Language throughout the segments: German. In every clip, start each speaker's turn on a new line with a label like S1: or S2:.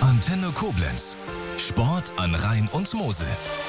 S1: Antenne Koblenz. Sport an Rhein und Mosel.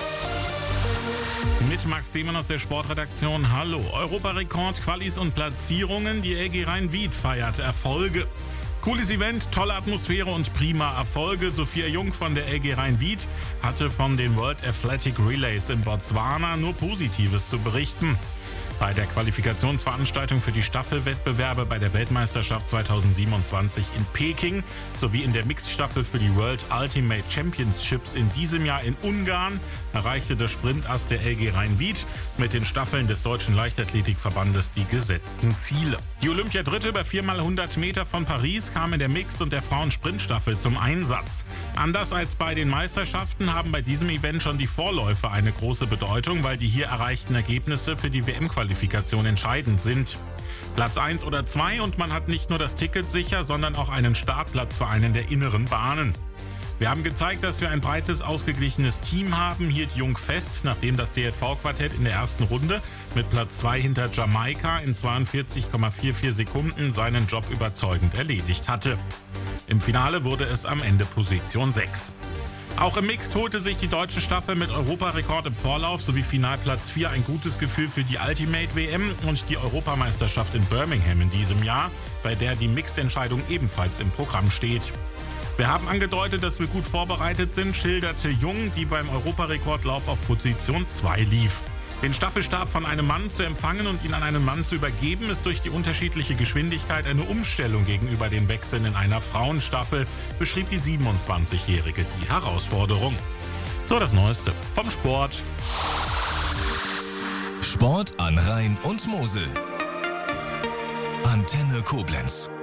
S2: Mit Max Demann aus der Sportredaktion. Hallo. Europarekord, Qualis und Platzierungen. Die LG Rhein-Wied feiert Erfolge. Cooles Event, tolle Atmosphäre und prima Erfolge. Sophia Jung von der LG Rhein-Wied hatte von den World Athletic Relays in Botswana nur Positives zu berichten. Bei der Qualifikationsveranstaltung für die Staffelwettbewerbe bei der Weltmeisterschaft 2027 in Peking sowie in der Mixstaffel für die World Ultimate Championships in diesem Jahr in Ungarn erreichte das Sprintass der LG Rhein-Wied mit den Staffeln des Deutschen Leichtathletikverbandes die gesetzten Ziele. Die Olympiadritte über 4x100 Meter von Paris kam in der Mix- und der Frauen-Sprintstaffel zum Einsatz. Anders als bei den Meisterschaften haben bei diesem Event schon die Vorläufe eine große Bedeutung, weil die hier erreichten Ergebnisse für die WM-Qualifikation entscheidend sind. Platz 1 oder 2 und man hat nicht nur das Ticket sicher, sondern auch einen Startplatz für einen der inneren Bahnen. Wir haben gezeigt, dass wir ein breites, ausgeglichenes Team haben, hielt Jung fest, nachdem das DLV-Quartett in der ersten Runde mit Platz 2 hinter Jamaika in 42,44 Sekunden seinen Job überzeugend erledigt hatte. Im Finale wurde es am Ende Position 6. Auch im Mixed holte sich die deutsche Staffel mit Europarekord im Vorlauf sowie Finalplatz 4 ein gutes Gefühl für die Ultimate WM und die Europameisterschaft in Birmingham in diesem Jahr, bei der die Mixed-Entscheidung ebenfalls im Programm steht. Wir haben angedeutet, dass wir gut vorbereitet sind, schilderte Jung, die beim Europarekordlauf auf Position 2 lief. Den Staffelstab von einem Mann zu empfangen und ihn an einen Mann zu übergeben, ist durch die unterschiedliche Geschwindigkeit eine Umstellung gegenüber den Wechseln in einer Frauenstaffel, beschrieb die 27-Jährige die Herausforderung. So das Neueste vom Sport.
S1: Sport an Rhein und Mosel. Antenne Koblenz.